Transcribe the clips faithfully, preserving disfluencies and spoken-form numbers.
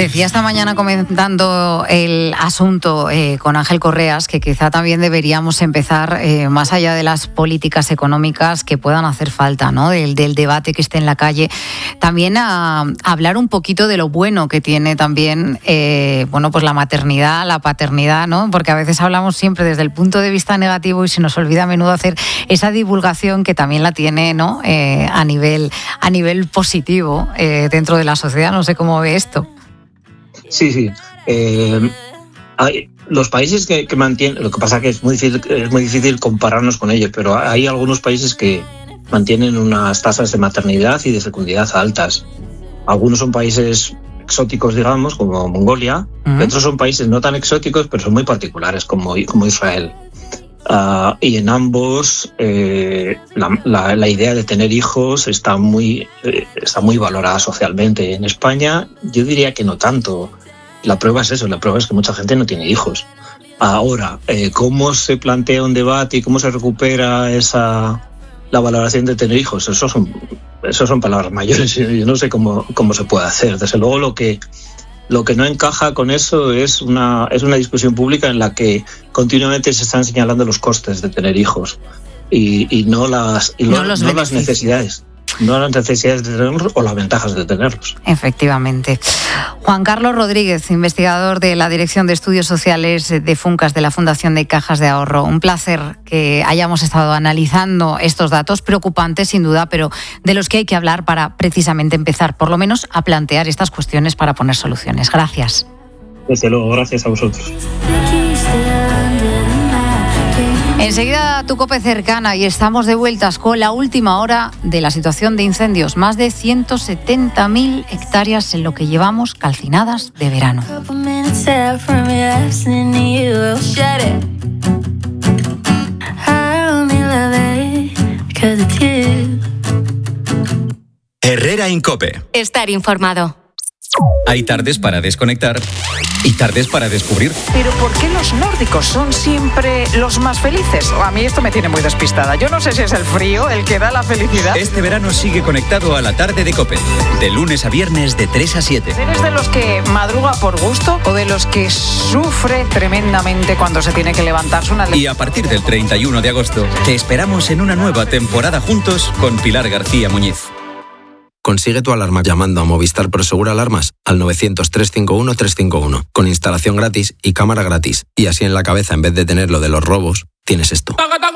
Decía esta mañana comentando el asunto eh, con Ángel Correas que quizá también deberíamos empezar, eh, más allá de las políticas económicas que puedan hacer falta, ¿no? Del, del debate que esté en la calle, también a, a hablar un poquito de lo bueno que tiene también eh, bueno, pues la maternidad, la paternidad, ¿no? Porque a veces hablamos siempre desde el punto de vista negativo y se nos olvida a menudo hacer esa divulgación que también la tiene, ¿no? Eh, a nivel a nivel positivo eh, dentro de la sociedad. No sé cómo ve esto. Sí, sí. Eh, hay los países que, que mantienen, lo que pasa que es muy difícil, es muy difícil compararnos con ellos, pero hay algunos países que mantienen unas tasas de maternidad y de fecundidad altas. Algunos son países exóticos, digamos, como Mongolia, uh-huh. Otros son países no tan exóticos, pero son muy particulares, como, como Israel. Uh, y en ambos eh, la, la, la idea de tener hijos está muy, eh, está muy valorada socialmente. En España yo diría que no tanto. La prueba es eso, la prueba es que mucha gente no tiene hijos. Ahora, eh, ¿cómo se plantea un debate y cómo se recupera esa la valoración de tener hijos? Eso son, eso son palabras mayores. Yo, yo no sé cómo, cómo se puede hacer. Desde luego lo que Lo que no encaja con eso es una, es una discusión pública en la que continuamente se están señalando los costes de tener hijos y, y no, las, y no, lo, los no las necesidades. No las necesidades de tenerlos o las ventajas de tenerlos. Efectivamente. Juan Carlos Rodríguez, investigador de la Dirección de Estudios Sociales de Funcas de la Fundación de Cajas de Ahorro. Un placer que hayamos estado analizando estos datos preocupantes, sin duda, pero de los que hay que hablar para precisamente empezar, por lo menos, a plantear estas cuestiones para poner soluciones. Gracias. Desde luego, gracias a vosotros. Enseguida tu COPE cercana y estamos de vueltas con la última hora de la situación de incendios. Más de ciento setenta mil hectáreas en lo que llevamos calcinadas de verano. Herrera en COPE. Estar informado. Hay tardes para desconectar y tardes para descubrir. Pero ¿por qué los nórdicos son siempre los más felices? A mí esto me tiene muy despistada. Yo no sé si es el frío el que da la felicidad. Este verano sigue conectado a la tarde de COPE. De lunes a viernes de tres a siete. ¿Eres de los que madruga por gusto o de los que sufre tremendamente cuando se tiene que levantarse una... Y a partir del treinta y uno de agosto te esperamos en una nueva temporada juntos con Pilar García Muñiz. Consigue tu alarma llamando a Movistar Prosegur Alarmas al novecientos, trescientos cincuenta y uno, trescientos cincuenta y uno, con instalación gratis y cámara gratis. Y así en la cabeza, en vez de tener lo de los robos, tienes esto.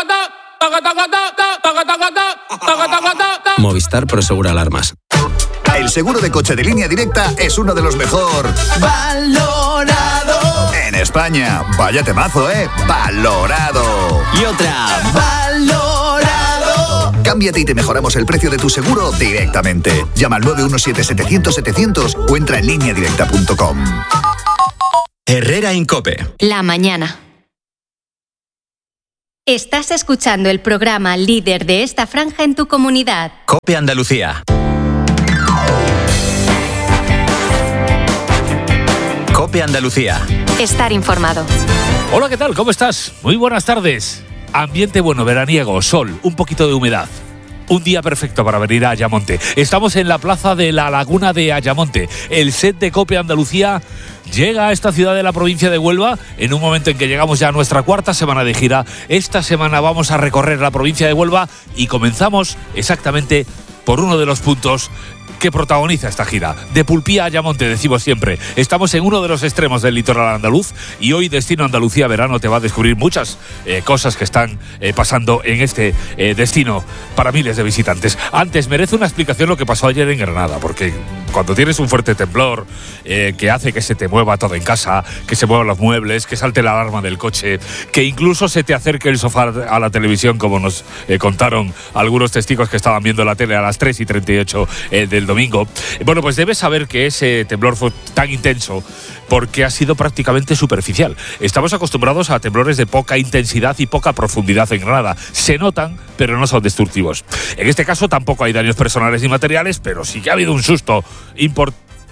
Movistar Prosegur Alarmas. El seguro de coche de Línea Directa es uno de los mejor valorado en España. Vaya temazo, ¿eh? Valorado. Y otra. Valorado. Cámbiate y te mejoramos el precio de tu seguro directamente. Llama al nueve uno siete, setecientos, setecientos o entra en línea directa punto com. Herrera en COPE. La mañana. Estás escuchando el programa líder de esta franja en tu comunidad. COPE Andalucía. COPE Andalucía. Estar informado. Hola, ¿qué tal? ¿Cómo estás? Muy buenas tardes. Ambiente bueno, veraniego, sol, un poquito de humedad. Un día perfecto para venir a Ayamonte. Estamos en la plaza de la Laguna de Ayamonte. El set de COPE Andalucía llega a esta ciudad de la provincia de Huelva en un momento en que llegamos ya a nuestra cuarta semana de gira. Esta semana vamos a recorrer la provincia de Huelva y comenzamos exactamente por uno de los puntos que protagoniza esta gira. De Pulpía a Ayamonte, decimos siempre. Estamos en uno de los extremos del litoral andaluz y hoy Destino Andalucía Verano te va a descubrir muchas eh, cosas que están eh, pasando en este eh, destino para miles de visitantes. Antes, merece una explicación lo que pasó ayer en Granada, porque cuando tienes un fuerte temblor eh, que hace que se te mueva todo en casa, que se muevan los muebles, que salte la alarma del coche, que incluso se te acerque el sofá a la televisión, como nos eh, contaron algunos testigos que estaban viendo la tele a las tres y treinta y ocho eh, del domingo. Bueno, pues debes saber que ese temblor fue tan intenso porque ha sido prácticamente superficial. Estamos acostumbrados a temblores de poca intensidad y poca profundidad en Granada. Se notan, pero no son destructivos. En este caso tampoco hay daños personales ni materiales, pero sí que ha habido un susto importante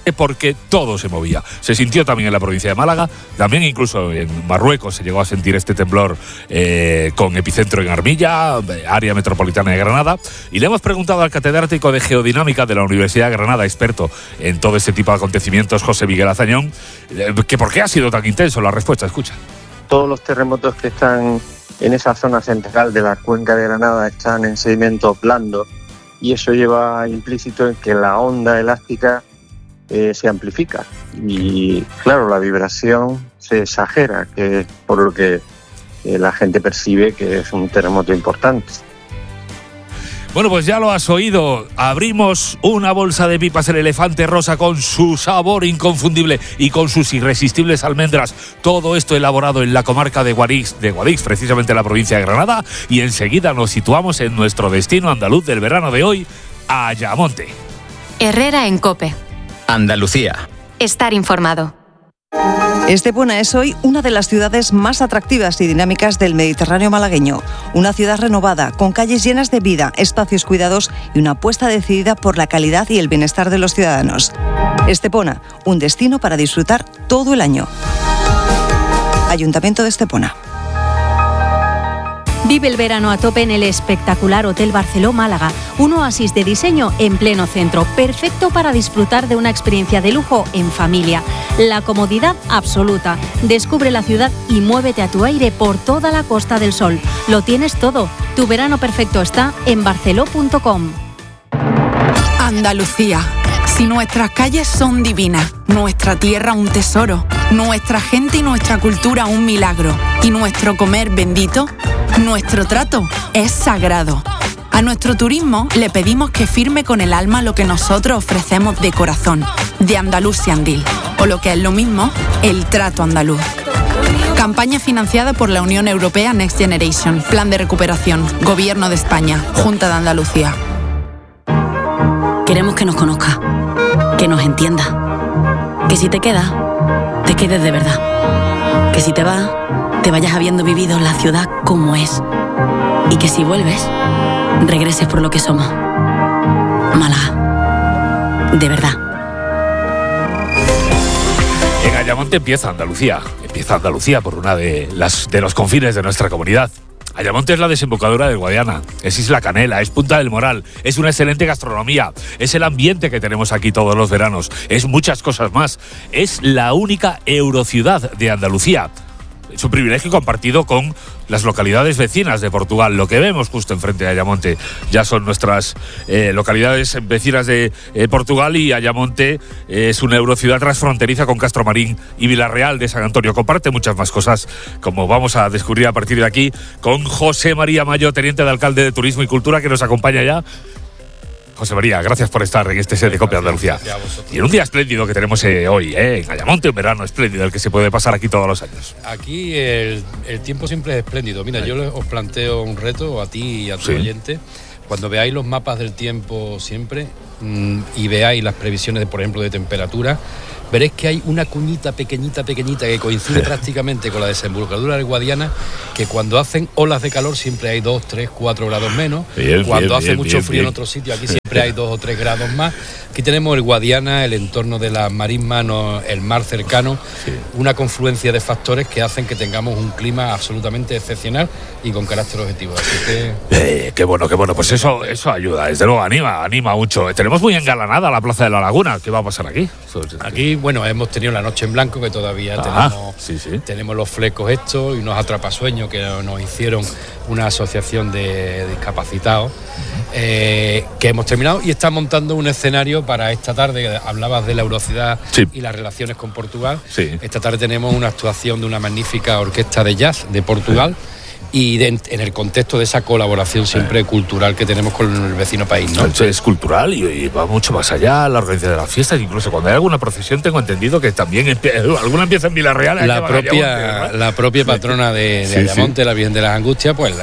porque todo se movía. Se sintió también en la provincia de Málaga, también incluso en Marruecos se llegó a sentir este temblor eh, con epicentro en Armilla, área metropolitana de Granada, y le hemos preguntado al catedrático de Geodinámica de la Universidad de Granada, experto en todo este tipo de acontecimientos, José Miguel Azañón, eh, que por qué ha sido tan intenso. La respuesta, escucha. Todos los terremotos que están en esa zona central de la cuenca de Granada están en sedimento blando, y eso lleva implícito en que la onda elástica Eh, se amplifica y claro, la vibración se exagera, que es por lo que eh, la gente percibe que es un terremoto importante. Bueno, pues ya lo has oído, abrimos una bolsa de pipas El Elefante Rosa con su sabor inconfundible y con sus irresistibles almendras, todo esto elaborado en la comarca de Guadix, de Guadix, precisamente en la provincia de Granada, y enseguida nos situamos en nuestro destino andaluz del verano de hoy, Ayamonte. Herrera en COPE. Andalucía. Estar informado. Estepona es hoy una de las ciudades más atractivas y dinámicas del Mediterráneo malagueño. Una ciudad renovada, con calles llenas de vida, espacios cuidados y una apuesta decidida por la calidad y el bienestar de los ciudadanos. Estepona, un destino para disfrutar todo el año. Ayuntamiento de Estepona. Vive el verano a tope en el espectacular Hotel Barceló Málaga, un oasis de diseño en pleno centro, perfecto para disfrutar de una experiencia de lujo en familia. La comodidad absoluta. Descubre la ciudad y muévete a tu aire por toda la Costa del Sol. Lo tienes todo. Tu verano perfecto está en barceló punto com. Andalucía. Si nuestras calles son divinas, nuestra tierra un tesoro, nuestra gente y nuestra cultura un milagro, y nuestro comer bendito, nuestro trato es sagrado. A nuestro turismo le pedimos que firme con el alma lo que nosotros ofrecemos de corazón, de Andalusian Deal, o lo que es lo mismo, el trato andaluz. Campaña financiada por la Unión Europea Next Generation, Plan de Recuperación, Gobierno de España, Junta de Andalucía. Queremos que nos conozca, que nos entienda, que si te quedas, te quedes de verdad, que si te vas, te vayas habiendo vivido la ciudad como es, y que si vuelves, regreses por lo que somos. Málaga, de verdad. En Ayamonte empieza Andalucía, empieza Andalucía por una de las de los confines de nuestra comunidad. Ayamonte es la desembocadura del Guadiana, es Isla Canela, es Punta del Moral, es una excelente gastronomía, es el ambiente que tenemos aquí todos los veranos, es muchas cosas más. Es la única eurociudad de Andalucía. Es un privilegio compartido con las localidades vecinas de Portugal. Lo que vemos justo enfrente de Ayamonte ya son nuestras eh, localidades vecinas de eh, Portugal, y Ayamonte eh, es una eurociudad transfronteriza con Castromarín y Vilarreal de San Antonio. Comparte muchas más cosas, como vamos a descubrir a partir de aquí con José María Mayo, teniente de alcalde de Turismo y Cultura, que nos acompaña ya. José María, gracias por estar en este set de COPE Andalucía. Y en un día espléndido que tenemos eh, hoy, eh, en Ayamonte, un verano espléndido, el que se puede pasar aquí todos los años. Aquí el, el tiempo siempre es espléndido. Mira, sí. Yo os planteo un reto a ti y a tu sí. oyente. Cuando veáis los mapas del tiempo siempre mmm, y veáis las previsiones, de, por ejemplo, de temperatura, veréis que hay una cuñita pequeñita, pequeñita, que coincide prácticamente con la desembocadura del Guadiana, que cuando hacen olas de calor siempre hay dos, tres, cuatro grados menos. Bien, cuando bien, hace bien, mucho bien, frío bien. En otros sitios, aquí siempre hay dos o tres grados más. Aquí tenemos el Guadiana, el entorno de las marismas, el mar cercano, sí. Una confluencia de factores que hacen que tengamos un clima absolutamente excepcional y con carácter objetivo. Así que... Eh, qué bueno, qué bueno. Pues eso, eso ayuda, desde luego anima, anima mucho. Tenemos muy engalanada la Plaza de la Laguna. ¿Qué va a pasar aquí? Aquí, bueno, hemos tenido la noche en blanco, que todavía ah, tenemos, sí, sí. tenemos los flecos estos y unos atrapasueños que nos hicieron una asociación de discapacitados, uh-huh. eh, que hemos terminado y está montando un escenario para esta tarde. Hablabas de la eurocidad sí. y las relaciones con Portugal. Sí. Esta tarde tenemos una actuación de una magnífica orquesta de jazz de Portugal. Sí. Y de, en el contexto de esa colaboración siempre eh. cultural que tenemos con el vecino país, ¿no? Es cultural y, y va mucho más allá, la organización de las fiestas. Incluso cuando hay alguna procesión tengo entendido que también empie- alguna empieza en Vilarreal. La propia, la propia patrona de, de sí, Ayamonte, sí. la Virgen de las Angustias, pues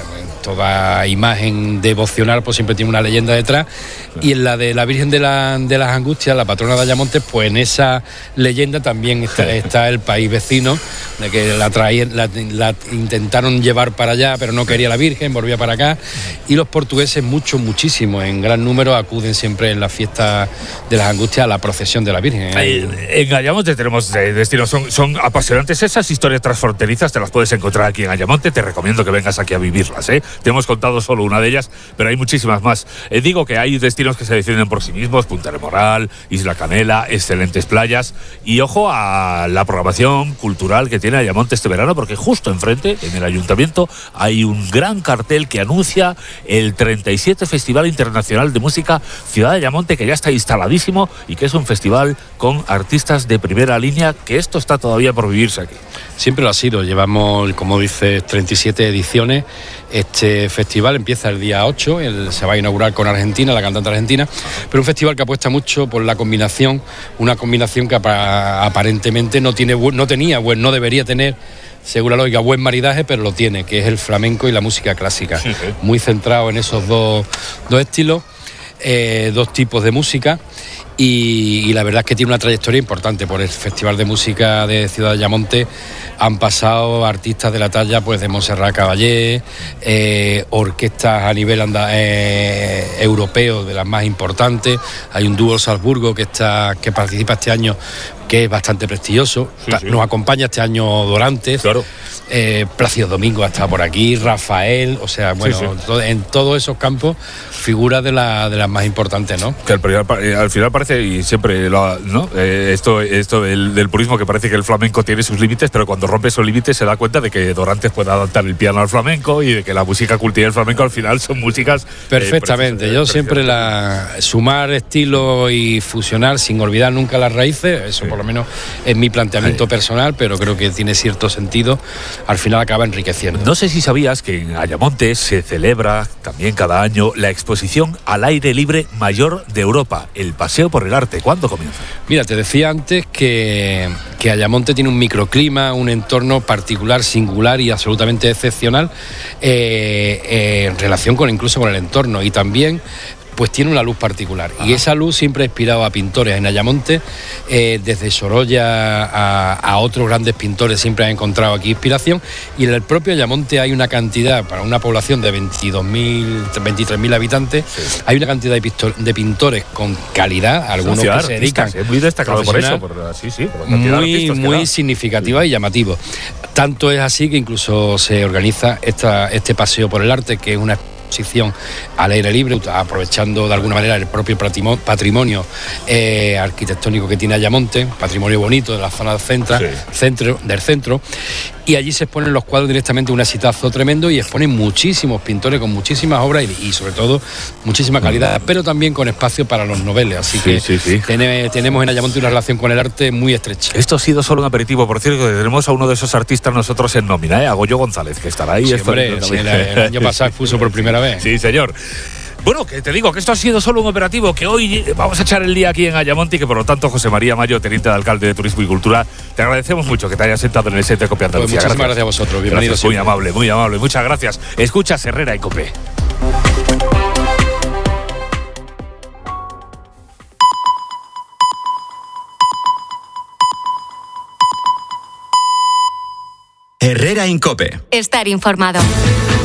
toda imagen devocional pues siempre tiene una leyenda detrás, y en la de la Virgen de, la, de las Angustias, la patrona de Ayamonte, pues en esa leyenda también está, está el país vecino, de que la, traían, la, la intentaron llevar para allá, pero no quería la Virgen, volvía para acá, y los portugueses, mucho, muchísimo, en gran número, acuden siempre en la fiesta de las Angustias a la procesión de la Virgen. En, en Ayamonte tenemos destinos, son, son apasionantes esas historias transfronterizas, te las puedes encontrar aquí en Ayamonte, te recomiendo que vengas aquí a vivirlas, ¿eh? Te hemos contado solo una de ellas, pero hay muchísimas más. Eh, digo que hay destinos que se definen por sí mismos: Punta del Moral, Isla Canela, excelentes playas, y ojo a la programación cultural que tiene Ayamonte este verano, porque justo enfrente, en el ayuntamiento, hay un gran cartel que anuncia el treinta y siete Festival Internacional de Música Ciudad de Ayamonte, que ya está instaladísimo y que es un festival con artistas de primera línea, que esto está todavía por vivirse aquí. Siempre lo ha sido, llevamos, como dices, treinta y siete ediciones. Este festival empieza el día ocho, el, se va a inaugurar con Argentina, la cantante argentina, pero un festival que apuesta mucho por la combinación, una combinación que aparentemente no tiene, no tenía, pues no debería tener, según la lógica, buen maridaje, pero lo tiene, que es el flamenco y la música clásica, sí, sí. Muy centrado en esos dos, dos estilos, eh, dos tipos de música. Y, y la verdad es que tiene una trayectoria importante. Por el Festival de Música de Ciudad de Ayamonte han pasado artistas de la talla pues de Montserrat Caballé, eh, orquestas a nivel anda, eh, europeo de las más importantes. Hay un dúo Salzburgo que está que participa este año, que es bastante prestigioso. Sí, sí. Nos acompaña este año Dorantes. Claro. Eh, Plácido Domingo ha estado por aquí, Rafael, o sea, bueno, sí, sí. To- en todos esos campos figuras de, la, de las más importantes, ¿no? Que al, al final parece, y siempre lo, ¿no? Eh, esto, esto del, del purismo, que parece que el flamenco tiene sus límites, pero cuando rompe esos límites se da cuenta de que Dorantes puede adaptar el piano al flamenco y de que la música culta y el flamenco al final son músicas perfectamente. Eh, Yo siempre la sumar estilo y fusionar sin olvidar nunca las raíces, eso sí. Por lo menos es mi planteamiento sí. personal, pero creo que tiene cierto sentido. Al final acaba enriqueciendo. No sé si sabías que en Ayamonte se celebra también cada año la exposición al aire libre mayor de Europa, el Paseo por el Arte. ¿Cuándo comienza? Mira, te decía antes que, que Ayamonte tiene un microclima, un entorno particular, singular y absolutamente excepcional eh, eh, en relación con incluso con el entorno, y también pues tiene una luz particular. Ajá. Y esa luz siempre ha inspirado a pintores en Ayamonte, eh, desde Sorolla a, a otros grandes pintores siempre han encontrado aquí inspiración, y en el propio Ayamonte hay una cantidad, para una población de veintidós mil, veintitrés mil habitantes, sí. Hay una cantidad de, pistor, de pintores con calidad, algunos que se dedican... Es muy destacado por eso, por, sí, sí, por la cantidad muy, de muy significativa sí. y llamativo. Tanto es así que incluso se organiza esta, este Paseo por el Arte, que es una exposición al aire libre, aprovechando de alguna manera el propio patrimonio eh, arquitectónico que tiene Ayamonte, patrimonio bonito de la zona del centro, sí. centro, del centro, y allí se exponen los cuadros directamente, un exitazo tremendo, y exponen muchísimos pintores con muchísimas obras y, y sobre todo muchísima calidad, pero también con espacio para los noveles, así sí, que sí, sí. Ten, tenemos en Ayamonte una relación con el arte muy estrecha. Esto ha sido solo un aperitivo, por cierto, que tenemos a uno de esos artistas nosotros en nómina, ¿eh? A Goyo González, que estará ahí. Sí, hombre, sí, el, el año pasado expuso por primera vez. Sí, señor. Bueno, que te digo que esto ha sido solo un operativo, que hoy vamos a echar el día aquí en Ayamonte y que por lo tanto José María Mayo, teniente de alcalde de Turismo y Cultura, te agradecemos mucho que te hayas sentado en el set de Cope Andalucía. Pues muchísimas gracias. gracias a vosotros, bienvenidos. Muy amable, muy amable, muchas gracias. Escuchas Herrera y Cope. Herrera en Cope. Estar informado.